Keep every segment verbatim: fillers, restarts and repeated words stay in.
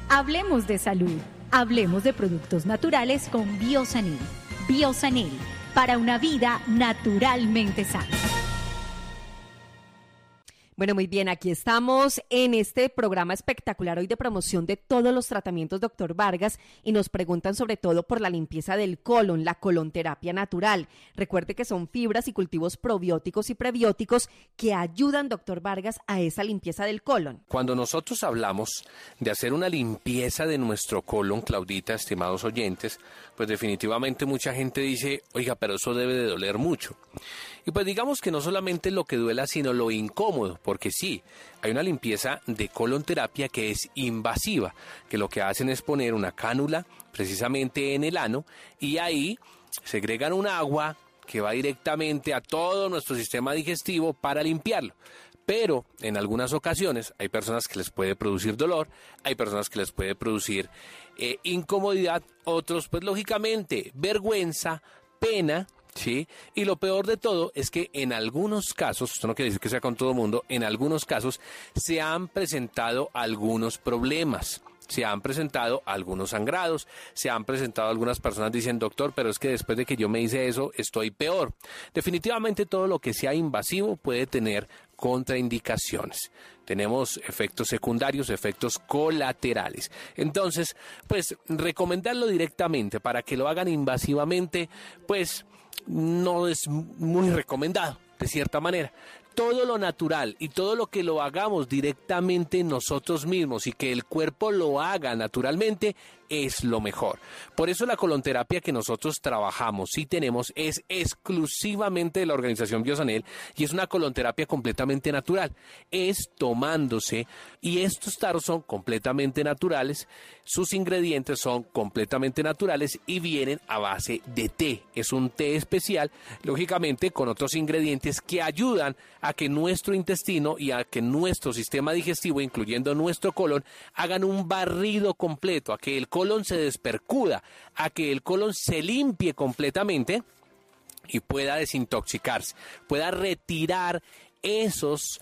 Hablemos de salud. Hablemos de productos naturales con Biosanil. Biosanil, para una vida naturalmente sana. Bueno, muy bien, aquí estamos en este programa espectacular hoy de promoción de todos los tratamientos doctor Vargas y nos preguntan sobre todo por la limpieza del colon, la colonterapia natural. Recuerde que son fibras y cultivos probióticos y prebióticos que ayudan, doctor Vargas, a esa limpieza del colon. Cuando nosotros hablamos de hacer una limpieza de nuestro colon, Claudita, estimados oyentes, pues definitivamente mucha gente dice, oiga, pero eso debe de doler mucho. Y pues digamos que no solamente lo que duela, sino lo incómodo, porque sí, hay una limpieza de colonterapia que es invasiva, que lo que hacen es poner una cánula precisamente en el ano y ahí segregan un agua que va directamente a todo nuestro sistema digestivo para limpiarlo. Pero en algunas ocasiones hay personas que les puede producir dolor, hay personas que les puede producir eh, incomodidad, otros pues lógicamente vergüenza, pena. Sí, y lo peor de todo es que en algunos casos, esto no quiere decir que sea con todo el mundo, en algunos casos se han presentado algunos problemas, se han presentado algunos sangrados, se han presentado algunas personas dicen, doctor, pero es que después de que yo me hice eso, estoy peor. Definitivamente todo lo que sea invasivo puede tener contraindicaciones. Tenemos efectos secundarios, efectos colaterales. Entonces, pues recomendarlo directamente para que lo hagan invasivamente, pues no es muy recomendado, de cierta manera. Todo lo natural y todo lo que lo hagamos directamente nosotros mismos y que el cuerpo lo haga naturalmente es lo mejor. Por eso la colonterapia que nosotros trabajamos y tenemos es exclusivamente de la organización Biosanil y es una colonterapia completamente natural. Es tomándose, y estos tarros son completamente naturales, sus ingredientes son completamente naturales y vienen a base de té. Es un té especial, lógicamente con otros ingredientes que ayudan a que nuestro intestino y a que nuestro sistema digestivo, incluyendo nuestro colon, hagan un barrido completo, a que el colon se despercuda, a que el colon se limpie completamente y pueda desintoxicarse, pueda retirar esos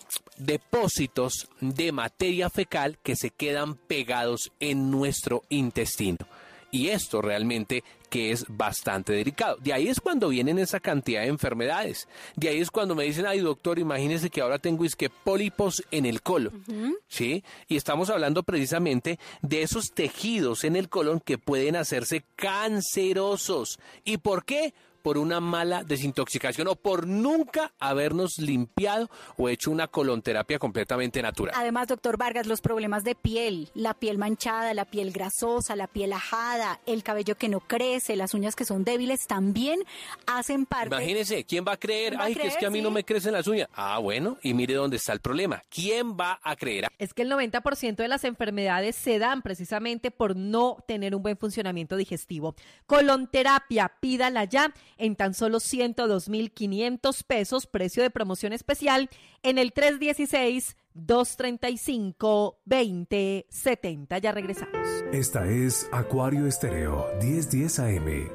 depósitos de materia fecal que se quedan pegados en nuestro intestino. Y esto realmente que es bastante delicado. De ahí es cuando vienen esa cantidad de enfermedades. De ahí es cuando me dicen, ay doctor, imagínese que ahora tengo es que pólipos en el colon. Uh-huh. ¿Sí? Y estamos hablando precisamente de esos tejidos en el colon que pueden hacerse cancerosos. ¿Y por qué? Por una mala desintoxicación o por nunca habernos limpiado o hecho una colonterapia completamente natural. Además, doctor Vargas, los problemas de piel, la piel manchada, la piel grasosa, la piel ajada, el cabello que no crece, las uñas que son débiles, también hacen parte. Imagínese, ¿quién va a creer? Va Ay, a creer, que es que a mí sí. no me crecen las uñas. Ah, bueno, y mire dónde está el problema. ¿Quién va a creer? Es que el noventa por ciento de las enfermedades se dan precisamente por no tener un buen funcionamiento digestivo. Colonterapia, pídala ya en tan solo ciento dos mil quinientos pesos, precio de promoción especial, en el tres uno seis, dos tres cinco, dos cero siete cero. Ya regresamos. Esta es Acuario Estéreo diez diez A M.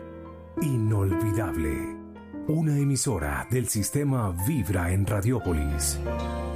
Inolvidable. Una emisora del sistema Vibra en Radiópolis.